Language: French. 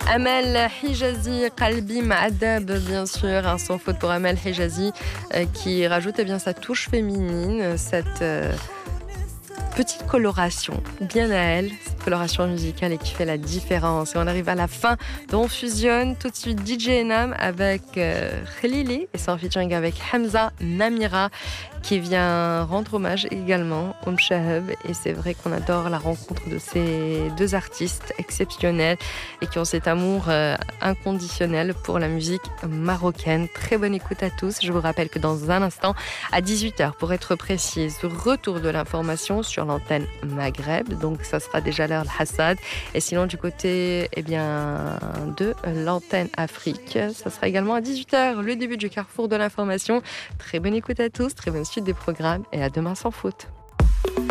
Amel Hijazi, Qalbi Ma'adab, bien sûr, un sans faute pour Amel Hijazi, qui rajoute bien sa touche féminine, cette petite coloration, bien à elle, cette coloration musicale et qui fait la différence. Et on arrive à la fin, dont on fusionne tout de suite DJ Enam avec Khalili et son featuring avec Hamza Namira, qui vient rendre hommage également au Shahab. Et c'est vrai qu'on adore la rencontre de ces deux artistes exceptionnels et qui ont cet amour inconditionnel pour la musique marocaine. Très bonne écoute à tous. Je vous rappelle que dans un instant, à 18h, pour être précise, retour de l'information sur l'antenne Maghreb. Donc ça sera déjà l'heure de Hassad. Et sinon du côté de l'antenne Afrique, ça sera également à 18h, le début du carrefour de l'information. Très bonne écoute à tous, très bonne suite des programmes et à demain sans faute.